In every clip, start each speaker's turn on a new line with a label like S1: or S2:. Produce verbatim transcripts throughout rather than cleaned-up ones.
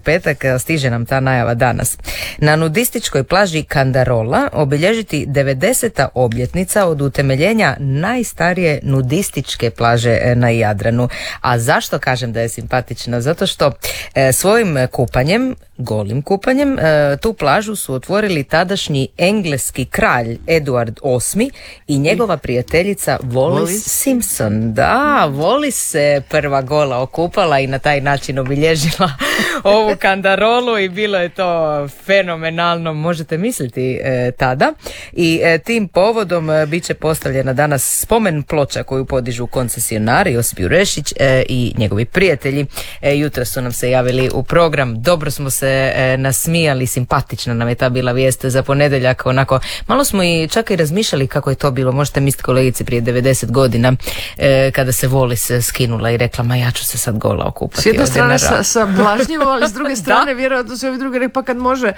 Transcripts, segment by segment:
S1: petak, stiže nam ta najava danas. Na nudističkoj plaži Kandarola obilježiti devedeseta obljetnica od utemeljenja najstarije nudističke plaže na Jadranu. A zašto kažem da je simpatična? Zato što e, svojim kupanjem, golim kupanjem, e, tu plažu su otvorili tadašnji engleski kralj Eduard osmi i njegova prijateljica Wallis, Wallis Simpson. Da, Wallis se prva gola okupala i na taj način obilježila ovu Kandarolu i bilo je to fenomenalno, možete misliti e, tada. I e, tim povodom e, bit će postavljena danas spomen ploča koju podižu koncesionari Josip Jurešić e, i njegovi prijatelji. E, jutra su nam se javili u program, dobro smo se e, nasmijali, simpatična nam je ta bila vijest za ponedjeljak, onako, malo smo i čak i razmišljali kako je to bilo, možete misliti kolegici prije devedeset godina e, kada se Wallis skinula i rekla, ma ja ću se sad gola okupati.
S2: S jedne strane sa, sa blažnjivo, ali s druge strane vjerojatno su ovi drugi rekli, pa kad može,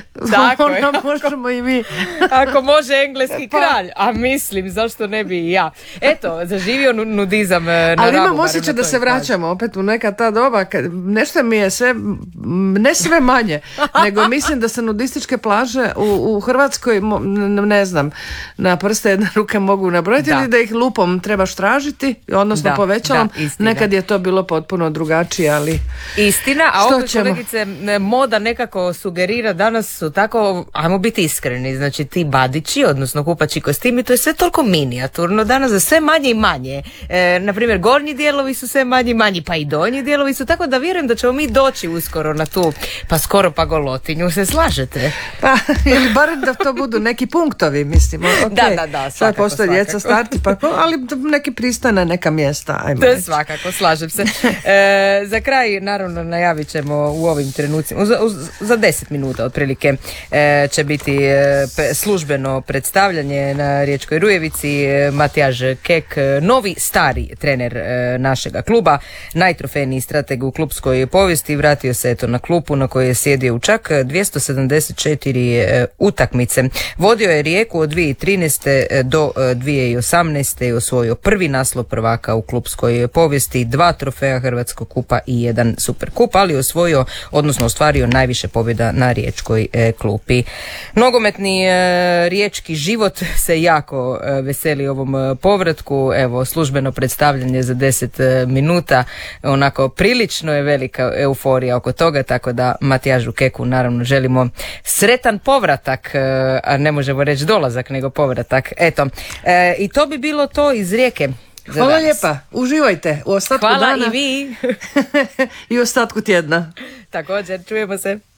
S2: ono možemo i mi.
S1: Ako može engleski kralj, a mislim, zašto ne bi i ja. Eto, zaživio nudizam na Rabu.
S2: Ali imam osjećaj da se vraćamo opet u neka ta doba, kad nešto mi je sve, ne sve manje, nego mislim da se nudističke plaže u, u Hrvatskoj, ne znam, na prste jedne ruke mogu nabrojiti, ili da ih lupom trebaš tražiti, odnosno da, povećalom. Da, nekad je to bilo potpuno drugačije, ali
S1: istina, a opet kolegice, moda nekako sugerira danas su tako, ajmo biti iskreni, znači ti badići, odnosno kupači kostimi, to je sve toliko minijaturno danas, za sve manje i manje. E, na primjer, gornji dijelovi su sve manji i manji, pa i donji dijelovi su, tako da vjerujem da ćemo mi doći uskoro na tu, pa skoro pa golotinju, se slažete?
S2: Pa, ili barem da to budu neki punktovi, mislim. Okay.
S1: Da, da, da,
S2: sad postoje djeca starti, pa, ali neki pristojna neka mjesta. Ajmo
S1: to je svakako, slažem se. E, za kraj, naravno, najavit ćemo u ovim trenucima, za, za deset minuta otprilike e, će biti e, službeno predstavljanje na Riječkoj Rujevici. E, Matijaž Kek, novi stari trener e, našega kluba, najtrofejniji strateg u klubskoj povijesti, vratio se eto na klupu na kojoj je sjedio u čak dvjesto sedamdeset četiri e, utakmice. Vodio je Rijeku od dvije tisuće trinaeste do dvije tisuće osamnaeste i osvojio prvi naslov prvaka u klubskoj povijesti, dva trofeja Hrvatskog kupa i jedan super kup, ali osvojio, odnosno ostvario najviše pobjeda na riječkoj e, klupi. Nogometni e, riječki život se jako e, veseli ovom e, povratku. Evo, službeno predstavljanje za deset e, minuta, onako prilično je velika euforija oko toga, tako da Matijažu Keku naravno želimo sretan povratak, e, a ne možemo reći dolazak, nego povratak. Eto, e, i to bi bilo to iz Rijeke.
S2: Hvala lijepa, uživajte u ostatku
S1: Hvala
S2: dana.
S1: I vi.
S2: I u ostatku tjedna.
S1: Također, čujemo se.